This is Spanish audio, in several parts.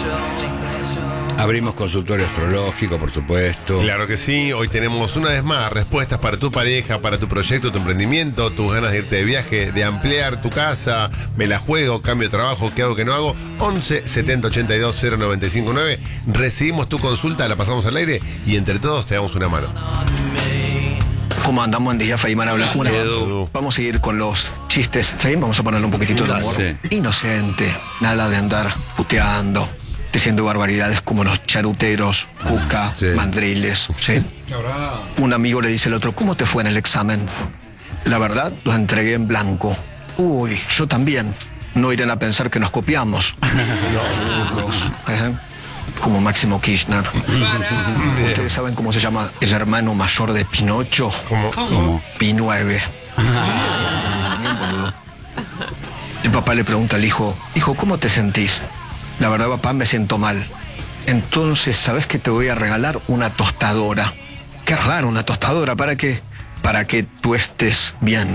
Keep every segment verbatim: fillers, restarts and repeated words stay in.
Abrimos consultorio astrológico, por supuesto. Claro que sí, hoy tenemos una vez más respuestas para tu pareja, para tu proyecto, tu emprendimiento, tus ganas de irte de viaje, de ampliar tu casa, me la juego, cambio de trabajo, ¿qué hago, qué no hago? once setenta ochenta y dos cero noventa y cinco nueve. Recibimos tu consulta, la pasamos al aire y entre todos te damos una mano. ¿Cómo andamos? Buen día, Feynman habla. Bueno, Edu. vamos a seguir con los chistes. ¿Sí? Vamos a ponerle un poquitito de humor. Sí. Inocente, nada de andar puteando, diciendo barbaridades como los charuteros, cuca, Sí. mandriles. ¿Sí? Un amigo le dice al otro, ¿cómo te fue en el examen? La verdad, los entregué en blanco. Uy, yo también. No irán a pensar que nos copiamos. No, burros. ¿Eh? Como Máximo Kirchner. ¿Ustedes saben cómo se llama el hermano mayor de Pinocho? ¿Cómo? ¿Cómo? Pi nueve. Bien, boludo. El papá le pregunta al hijo, hijo, ¿cómo te sentís? La verdad, papá, me siento mal. Entonces, ¿sabes que te voy a regalar una tostadora? Qué raro, una tostadora, ¿para qué? Para que tú estés bien.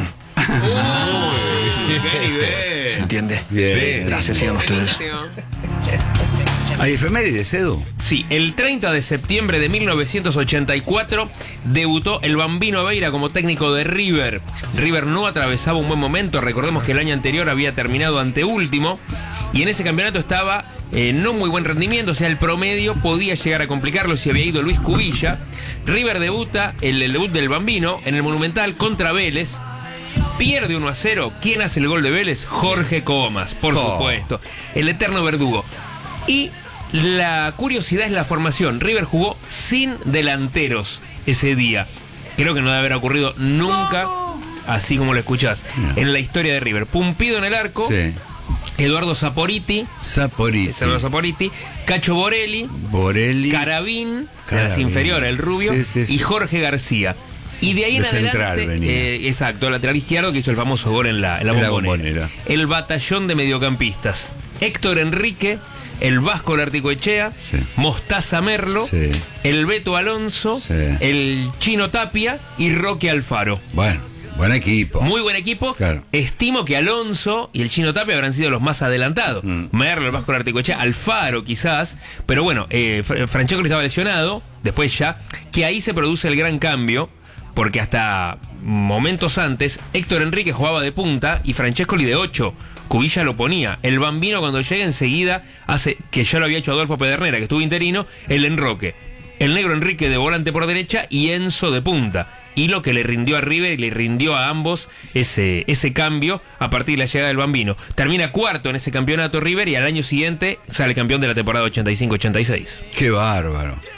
¿Se entiende? Bien. Gracias, sigan ustedes. ¿Hay efemérides, Edu? Sí, el treinta de septiembre de mil novecientos ochenta y cuatro debutó el Bambino Veira como técnico de River. River no atravesaba un buen momento, recordemos que el año anterior había terminado anteúltimo y en ese campeonato estaba eh, no muy buen rendimiento, o sea, el promedio podía llegar a complicarlo si había ido Luis Cubilla. River debuta, el, el debut del Bambino, en el Monumental contra Vélez. Pierde uno a cero. ¿Quién hace el gol de Vélez? Jorge Comas, por Oh. supuesto. El eterno verdugo. Y la curiosidad es la formación. River jugó sin delanteros ese día. Creo que no debe haber ocurrido nunca, así como lo escuchás, No. en la historia de River. Pumpido en el arco, Sí. Eduardo Saporiti, Saporiti. es Eduardo Saporiti, Cacho Borelli, Borelli. Carabín, de Carabín. las inferiores, el rubio, Sí, sí, sí. y Jorge García. Y de ahí en De central adelante, venía. eh, exacto, lateral izquierdo que hizo el famoso gol en la, en la En la bombonera. Bombonera. El batallón de mediocampistas. Héctor Enrique, el Vasco Larticoechea, Sí. Mostaza Merlo, Sí. el Beto Alonso, Sí. el Chino Tapia y Roque Alfaro. Bueno, buen equipo. Muy buen equipo. Claro. Estimo que Alonso y el Chino Tapia habrán sido los más adelantados. Mm. Merlo, el Vasco Larticoechea, Alfaro quizás. Pero bueno, eh, Fr- Francesco estaba lesionado. Después ya, que ahí se produce el gran cambio. Porque hasta momentos antes, Héctor Enrique jugaba de punta y Francescoli de ocho. Cubilla lo ponía. El Bambino cuando llega enseguida hace, que ya lo había hecho Adolfo Pedernera, que estuvo interino, el enroque. El negro Enrique de volante por derecha y Enzo de punta. Y lo que le rindió a River y le rindió a ambos ese, ese cambio a partir de la llegada del Bambino. Termina cuarto en ese campeonato River y al año siguiente sale campeón de la temporada ochenta y cinco ochenta y seis. Qué bárbaro.